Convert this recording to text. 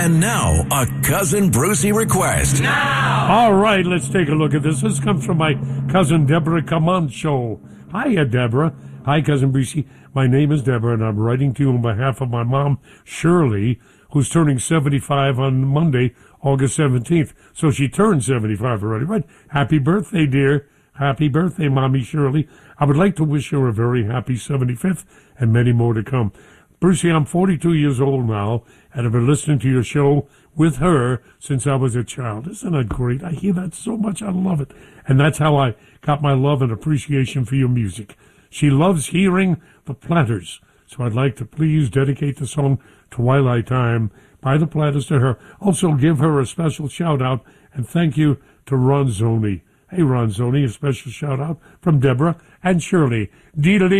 And now, a Cousin Brucey request. Now! All right, let's take a look at this. This comes from my cousin Deborah Camacho. Hiya, Deborah. Hi, Cousin Brucey. My name is Deborah, and I'm writing to you on behalf of my mom, Shirley, who's turning 75 on Monday, August 17th. So she turned 75 already, right? Happy birthday, dear. Happy birthday, Mommy Shirley. I would like to wish her a very happy 75th and many more to come. Brucey, I'm 42 years old now, and I've been listening to your show with her since I was a child. Isn't that great? I hear that so much. I love it. And that's how I got my love and appreciation for your music. She loves hearing the Platters. So I'd like to please dedicate the song Twilight Time by the Platters to her. Also give her a special shout-out and thank you to Ron Zoni. Hey, Ron Zoni, a special shout-out from Deborah and Shirley. Dee-da-dee.